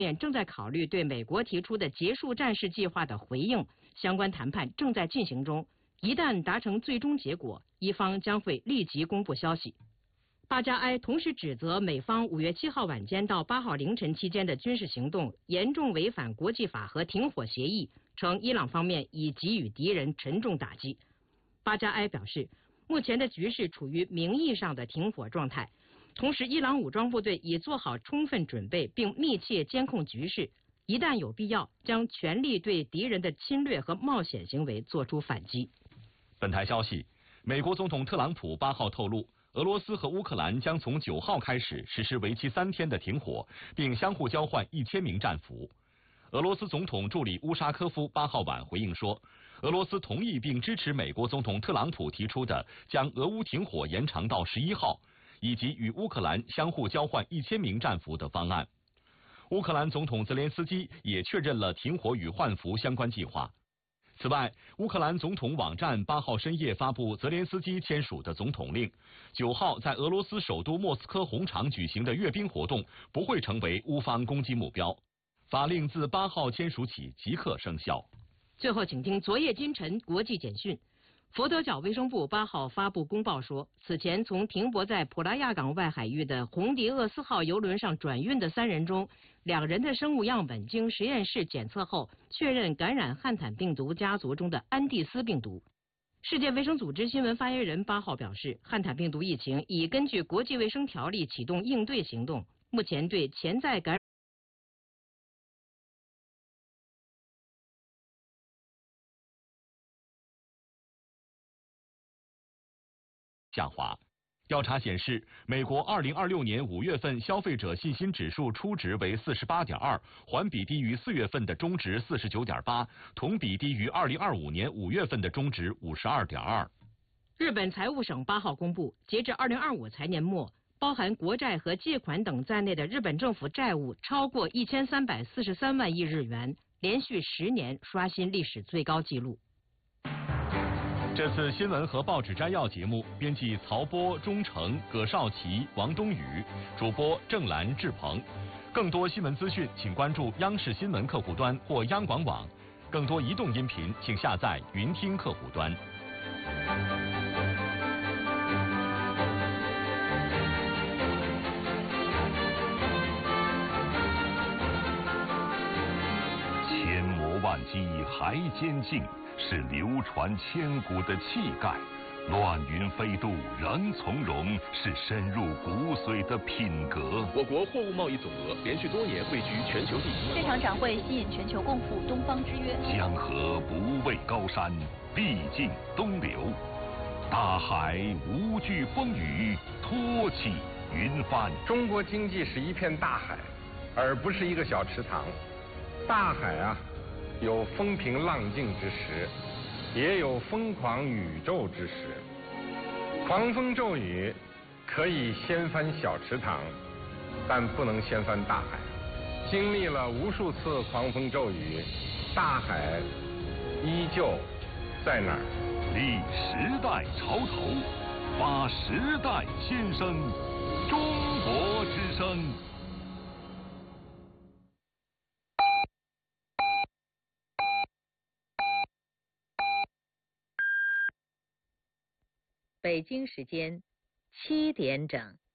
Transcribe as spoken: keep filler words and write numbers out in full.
面正在考虑对美国提出的结束战事计划的回应，相关谈判正在进行中。一旦达成最终结果，伊方将会立即公布消息。巴加埃同时指责美方五月七号晚间到八号凌晨期间的军事行动严重违反国际法和停火协议，称伊朗方面已给予敌人沉重打击。巴加埃表示，目前的局势处于名义上的停火状态，同时伊朗武装部队已做好充分准备，并密切监控局势，一旦有必要，将全力对敌人的侵略和冒险行为作出反击。 本台消息，美国总统特朗普八号透露，俄罗斯和乌克兰将从九号开始实施为期三天的停火，并相互交换一千名战俘。俄罗斯总统助理乌沙科夫八号晚回应说，俄罗斯同意并支持美国总统特朗普提出的将俄乌停火延长到十一号，以及与乌克兰相互交换一千名战俘的方案。乌克兰总统泽连斯基也确认了停火与换俘相关计划。此外，乌克兰总统网站八号深夜发布泽连斯基签署的总统令，九号在俄罗斯首都莫斯科红场举行的阅兵活动不会成为乌方攻击目标。法令自八号签署起即刻生效。 最后，请听昨夜今晨国际简讯。佛得角卫生部八号发布公报说，此前从停泊在普拉亚港外海域的红迪厄斯号邮轮上转运的三人中，两人的生物样本经实验室检测后，确认感染汉坦病毒家族中的安地斯病毒。世界卫生组织新闻发言人八号表示，汉坦病毒疫情已根据国际卫生条例启动应对行动，目前对潜在感染下滑。调查显示，美国二零二六年五月份消费者信心指数初值为四十八点二，环比低于四月份的中值四十九点八，同比低于二零二五年五月份的中值五十二点二。 日本财务省八号公布，截至二零二五财年末，包含国债和借款等在内的日本政府债务超过一千三百四十三万亿日元，连续十年刷新历史最高纪录。 这次新闻和报纸摘要节目，编辑曹波、钟诚、葛少奇、王冬雨，主播郑兰、志鹏。更多新闻资讯，请关注央视新闻客户端或央广网。更多移动音频，请下载云听客户端。 千磨万击还坚劲，是流传千古的气概；乱云飞渡仍从容，是深入骨髓的品格。 我国货物贸易总额连续多年位居全球第一。 这场展会吸引全球共赴东方之约。 江河不畏高山，必尽东流；大海无惧风雨，托起云帆。 中国经济是一片大海，而不是一个小池塘。大海啊，有风平浪静之时，也有疯狂宇宙之时。狂风骤雨可以掀翻小池塘，但不能掀翻大海。经历了无数次狂风骤雨，大海依旧在那儿。 立时代潮头，发时代先声，中国之声。 北京时间七点整。